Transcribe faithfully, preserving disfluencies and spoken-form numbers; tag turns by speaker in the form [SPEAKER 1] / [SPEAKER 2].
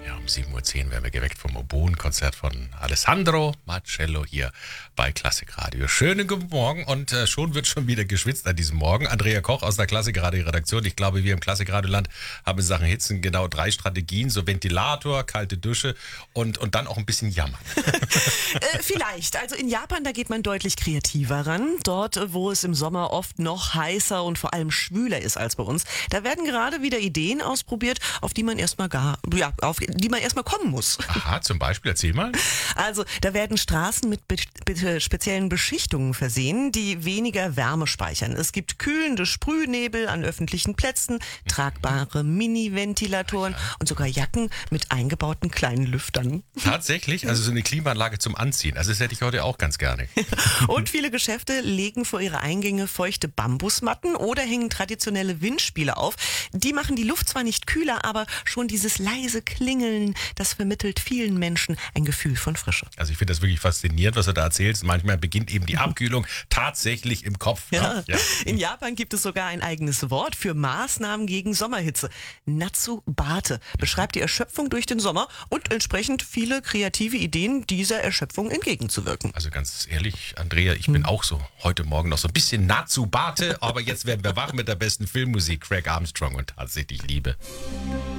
[SPEAKER 1] Um sieben Uhr zehn werden wir geweckt vom Oboen-Konzert von Alessandro Marcello hier bei Klassikradio. Schönen guten Morgen und äh, schon wird schon wieder geschwitzt an diesem Morgen. Andrea Koch aus der Klassikradio-Redaktion. Ich glaube, wir im Klassikradioland haben in Sachen Hitzen genau drei Strategien. So Ventilator, kalte Dusche und, und dann auch ein bisschen jammern.
[SPEAKER 2] äh, vielleicht. Also in Japan, da geht man deutlich kreativer ran. Dort, wo es im Sommer oft noch heißer und vor allem schwüler ist als bei uns, da werden gerade wieder Ideen ausprobiert, auf die man erstmal gar, ja, auf die man erstmal kommen muss.
[SPEAKER 1] Aha, zum Beispiel, erzähl mal.
[SPEAKER 2] Also, da werden Straßen mit be- be- speziellen Beschichtungen versehen, die weniger Wärme speichern. Es gibt kühlende Sprühnebel an öffentlichen Plätzen, tragbare Mini-Ventilatoren und sogar Jacken mit eingebauten kleinen Lüftern.
[SPEAKER 1] Tatsächlich? Also so eine Klimaanlage zum Anziehen. Also das hätte ich heute auch ganz gerne.
[SPEAKER 2] Und viele Geschäfte legen vor ihre Eingänge feuchte Bambusmatten oder hängen traditionelle Windspiele auf. Die machen die Luft zwar nicht kühler, aber schon dieses leise Klingeln, das vermittelt vielen Menschen ein Gefühl von Frische.
[SPEAKER 1] Also ich finde das wirklich faszinierend, was du da erzählst. Manchmal beginnt eben die Abkühlung tatsächlich im Kopf.
[SPEAKER 2] Ja.
[SPEAKER 1] Ja.
[SPEAKER 2] In Japan gibt es sogar ein eigenes Wort für Maßnahmen gegen Sommerhitze. Natsubate beschreibt die Erschöpfung durch den Sommer und entsprechend viele kreative Ideen, dieser Erschöpfung entgegenzuwirken.
[SPEAKER 1] Also ganz ehrlich, Andrea, ich bin auch so heute Morgen noch so ein bisschen Natsubate, aber jetzt werden wir wach mit der besten Filmmusik, Craig Armstrong und Tatsächlich Liebe.